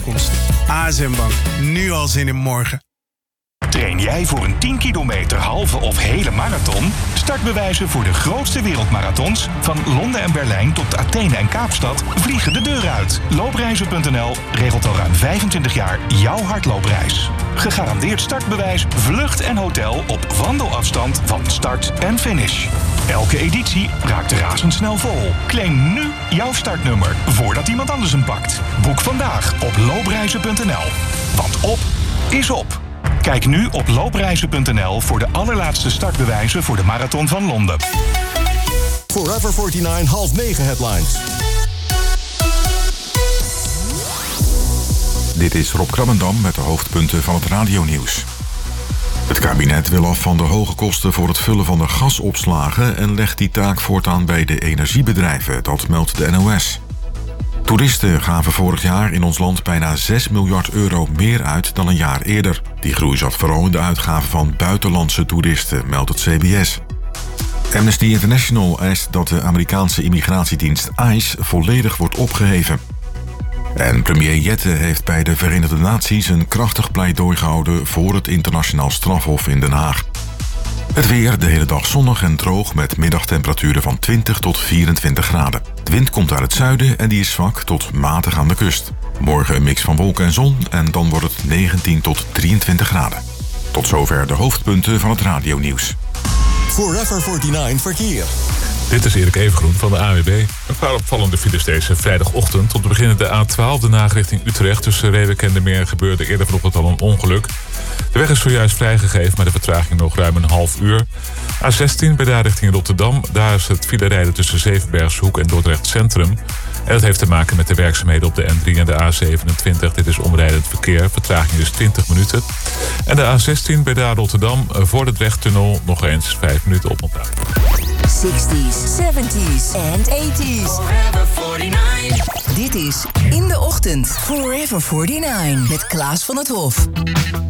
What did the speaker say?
ASM Bank. Nu al zin in morgen. Train jij voor een 10 kilometer, halve of hele marathon? Startbewijzen voor de grootste wereldmarathons, van Londen en Berlijn tot Athene en Kaapstad, vliegen de deur uit. Loopreizen.nl regelt al ruim 25 jaar jouw hardloopreis. Gegarandeerd startbewijs, vlucht en hotel op wandelafstand van start en finish. Elke editie raakt razendsnel vol. Claim nu jouw startnummer voordat iemand anders hem pakt. Boek vandaag op loopreizen.nl. Want op is op. Kijk nu op loopreizen.nl voor de allerlaatste startbewijzen voor de Marathon van Londen. Forever 49 1:30 headlines. Dit is Rob Krabbendam met de hoofdpunten van het radionieuws. Het kabinet wil af van de hoge kosten voor het vullen van de gasopslagen en legt die taak voortaan bij de energiebedrijven, dat meldt de NOS. Toeristen gaven vorig jaar in ons land bijna 6 miljard euro meer uit dan een jaar eerder. Die groei zat vooral in de uitgaven van buitenlandse toeristen, meldt het CBS. Amnesty International eist dat de Amerikaanse immigratiedienst ICE volledig wordt opgeheven. En premier Jette heeft bij de Verenigde Naties een krachtig pleidooi gehouden voor het internationaal strafhof in Den Haag. Het weer, de hele dag zonnig en droog met middagtemperaturen van 20 tot 24 graden. De wind komt uit het zuiden en die is zwak tot matig aan de kust. Morgen een mix van wolken en zon en dan wordt het 19 tot 23 graden. Tot zover de hoofdpunten van het radionieuws. Forever 49 verkeer. Dit is Erik Evengroen van de ANWB. Een paar opvallende files deze vrijdagochtend. Om te beginnen de A12, de Haag richting Utrecht. Tussen Reewijk en de Meer gebeurde eerder vanochtend al een ongeluk. De weg is zojuist vrijgegeven, maar de vertraging nog ruim een half uur. A16 bij daar richting Rotterdam. Daar is het file rijden tussen Zevenbergshoek en Dordrecht Centrum. En dat heeft te maken met de werkzaamheden op de N3 en de A27. Dit is omrijdend verkeer. Vertraging is 20 minuten. En de A16 bij daar Rotterdam voor de Drechttunnel nog eens 5 minuten oponthoud. 60s, 70s en 80s. Forever 49. Dit is In de Ochtend. Forever 49. Met Klaas van het Hof.